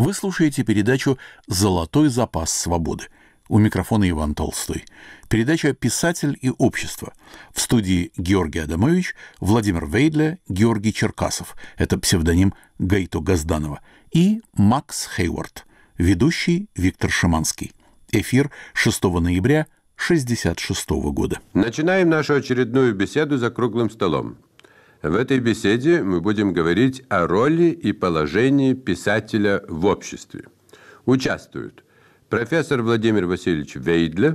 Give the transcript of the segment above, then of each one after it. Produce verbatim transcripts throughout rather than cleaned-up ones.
Вы слушаете передачу «Золотой запас свободы». У микрофона Иван Толстой. Передача «Писатель и общество». В студии Георгий Адамович, Владимир Вейдле, Георгий Черкасов. Это псевдоним Гайто Газданова. И Макс Хейвард. Ведущий Виктор Шиманский. Эфир шестого ноября шестьдесят шестого года. Начинаем нашу очередную беседу за круглым столом. В этой беседе мы будем говорить о роли и положении писателя в обществе. Участвуют профессор Владимир Васильевич Вейдле,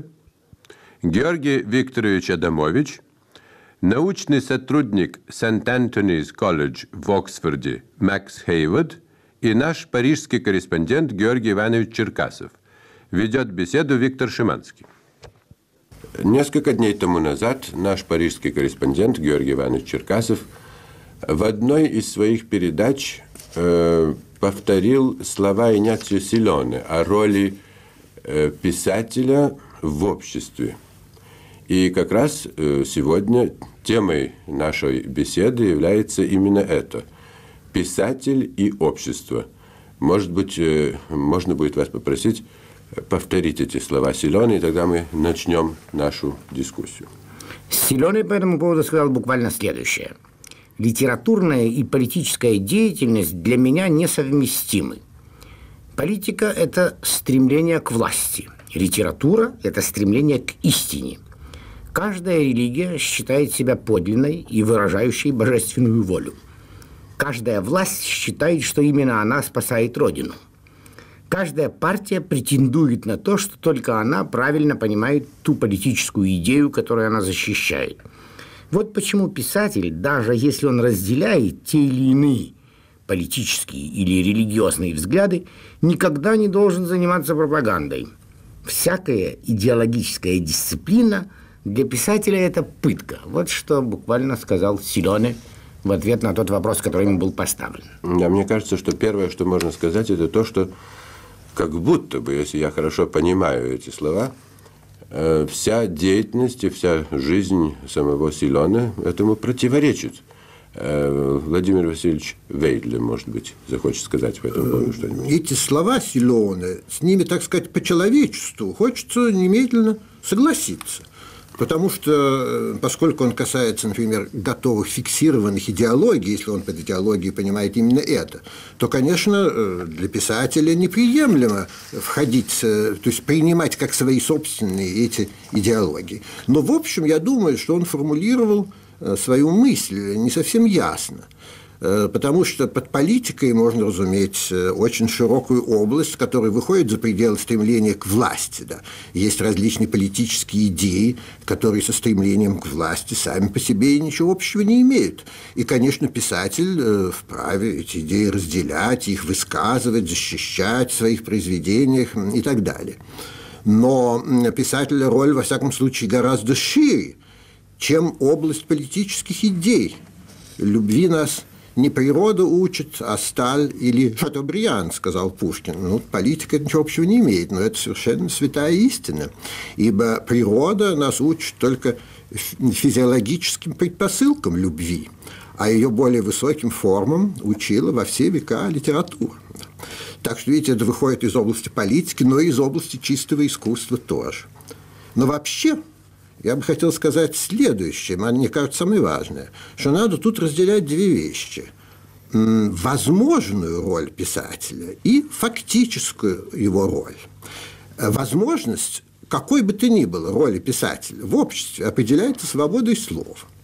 Георгий Викторович Адамович, научный сотрудник Сент-Антонис колледж в Оксфорде Макс Хейвард и наш парижский корреспондент Георгий Иванович Черкасов. Ведет беседу Виктор Шиманский. Несколько дней тому назад наш парижский корреспондент Георгий Иванович Черкасов в одной из своих передач э, повторил слова Игнацио Силоне о роли э, писателя в обществе. И как раз э, сегодня темой нашей беседы является именно это – писатель и общество. Может быть, э, можно будет вас попросить повторить эти слова Силоне, и тогда мы начнем нашу дискуссию. Силоне по этому поводу сказал буквально следующее. Литературная и политическая деятельность для меня несовместимы. Политика – это стремление к власти. Литература – это стремление к истине. Каждая религия считает себя подлинной и выражающей божественную волю. Каждая власть считает, что именно она спасает Родину. Каждая партия претендует на то, что только она правильно понимает ту политическую идею, которую она защищает. Вот почему писатель, даже если он разделяет те или иные политические или религиозные взгляды, никогда не должен заниматься пропагандой. Всякая идеологическая дисциплина для писателя – это пытка. Вот что буквально сказал Силоне в ответ на тот вопрос, который ему был поставлен. Да, мне кажется, что первое, что можно сказать, это то, что как будто бы, если я хорошо понимаю эти слова, э, вся деятельность и вся жизнь самого Силоне этому противоречит. Э, Владимир Васильевич Вейдле, может быть, захочет сказать по этому поводу что-нибудь. Эти слова Силоне, с ними, так сказать, по человечеству хочется немедленно согласиться. Потому что, поскольку он касается, например, готовых фиксированных идеологий, если он под идеологией понимает именно это, то, конечно, для писателя неприемлемо входить, то есть принимать как свои собственные эти идеологии. Но, в общем, я думаю, что он формулировал свою мысль не совсем ясно. Потому что под политикой можно разуметь очень широкую область, которая выходит за пределы стремления к власти. Да. Есть различные политические идеи, которые со стремлением к власти сами по себе ничего общего не имеют. И, конечно, писатель вправе эти идеи разделять, их высказывать, защищать в своих произведениях и так далее. Но писателя роль, во всяком случае, гораздо шире, чем область политических идей. Любви нас не природа учит, а сталь или Шатобриан, сказал Пушкин. Ну, политика ничего общего не имеет, но это совершенно святая истина. Ибо природа нас учит только физиологическим предпосылкам любви, а ее более высоким формам учила во все века литература. Так что, видите, это выходит из области политики, но и из области чистого искусства тоже. Но вообще я бы хотел сказать следующее, мне кажется, самое важное, что надо тут разделять две вещи. Возможную роль писателя и фактическую его роль. Возможность какой бы то ни было роли писателя в обществе определяется свободой слова.